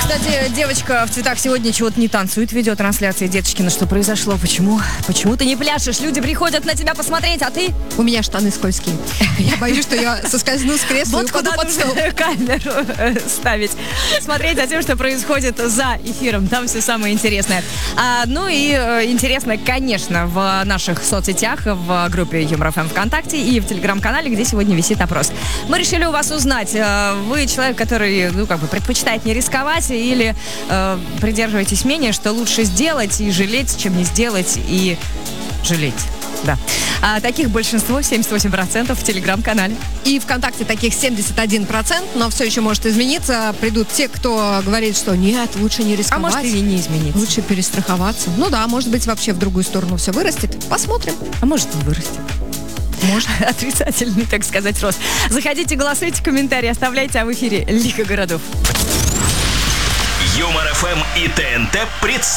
Кстати, девочка в цветах сегодня чего-то не танцует в видеотрансляции. Деточкина, что произошло? Почему? Почему ты не пляшешь? Люди приходят на тебя посмотреть, а ты... У меня штаны скользкие. Я боюсь, что я соскользну с кресла и Вот упаду куда под стол. нужно камеру ставить. Смотреть за тем, что происходит за эфиром. Там все самое интересное. Ну и интересно, конечно, в наших соцсетях, в группе Юмор ФМ ВКонтакте и в Телеграм-канале, где сегодня висит опрос. Мы решили у вас узнать, вы человек, который, предпочитает не рисковать, или придерживаетесь мнения, что лучше сделать и жалеть, чем не сделать и жалеть. Да. Таких большинство, 78% в Телеграм-канале. И ВКонтакте таких 71%, но все еще может измениться. Придут те, кто говорит, что нет, лучше не рисковать. А может и не измениться. Лучше перестраховаться. Ну да, может быть, вообще в другую сторону все вырастет. Посмотрим. А может и вырастет. Может. Отрицательный, так сказать, рост. Заходите, голосуйте, комментарии оставляйте, а в эфире Лига городов. Юмор ФМ и ТНТ представляют.